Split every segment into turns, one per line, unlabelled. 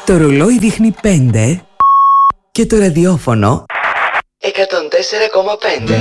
Το ρολόι δείχνει 5 και το ραδιόφωνο 104,5.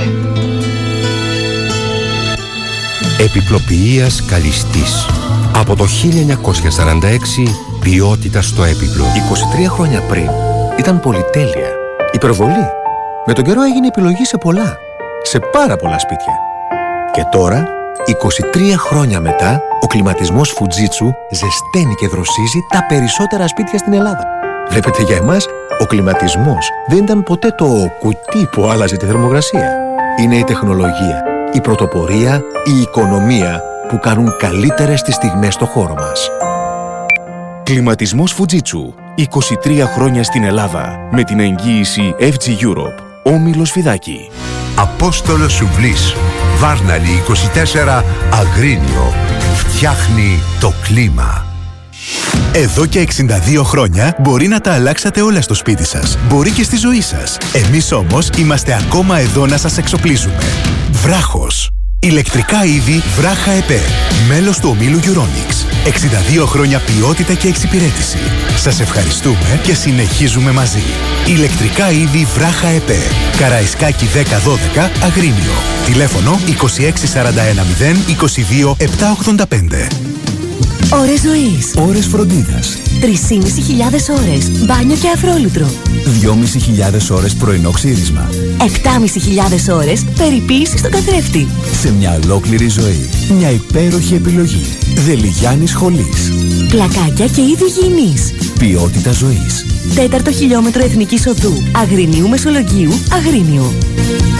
Επιπλοποιείας Καλιστής. Από το 1946, ποιότητα στο έπιπλο.
23 χρόνια πριν ήταν πολυτέλεια, υπερβολή. Με τον καιρό έγινε επιλογή σε πολλά, σε πάρα πολλά σπίτια. Και τώρα, 23 χρόνια μετά, ο κλιματισμός Fujitsu ζεσταίνει και δροσίζει τα περισσότερα σπίτια στην Ελλάδα. Βλέπετε, για εμάς, ο κλιματισμός δεν ήταν ποτέ το κουτί που άλλαζε τη θερμοκρασία. Είναι η τεχνολογία, η πρωτοπορία, η οικονομία που κάνουν καλύτερες τις στιγμές στο χώρο μας.
Κλιματισμός Fujitsu. 23 χρόνια στην Ελλάδα. Με την εγγύηση FG Europe. Όμιλος Φιδάκη.
Απόστολος Σουβλής. Βάρναλη 24, Αγρίνιο. Φτιάχνει το κλίμα.
Εδώ και 62 χρόνια μπορεί να τα αλλάξατε όλα στο σπίτι σας. Μπορεί και στη ζωή σας. Εμείς όμως είμαστε ακόμα εδώ να σας εξοπλίζουμε. Βράχος. Ηλεκτρικά είδη Βράχα ΕΠΕ. Μέλος του ομίλου Euronics. 62 χρόνια ποιότητα και εξυπηρέτηση. Σας ευχαριστούμε και συνεχίζουμε μαζί. Ηλεκτρικά είδη Βράχα ΕΠΕ. Καραϊσκάκη 1012, Αγρίνιο. Τηλέφωνο 26410 22 785.
Ώρες ζωής.
Ώρες φροντίδας.
3.500 ώρες μπάνιο και αφρόλουτρο.
2.500 ώρες πρωινό ξύρισμα.
7.500 ώρες περιποίηση στον καθρέφτη.
Σε μια ολόκληρη ζωή. Μια υπέροχη επιλογή. Δελιγιάννης Χολής.
Πλακάκια και είδη υγιεινής.
Ποιότητα ζωής.
4ο χιλιόμετρο Εθνικής Οδού Αγρινίου Μεσολογγίου, Αγρίνιο.